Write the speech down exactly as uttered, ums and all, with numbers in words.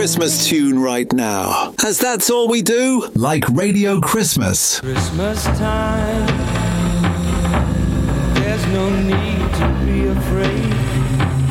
Christmas tune right now, as that's all we do. Like Radio Christmas. Christmas time, there's no need to be afraid.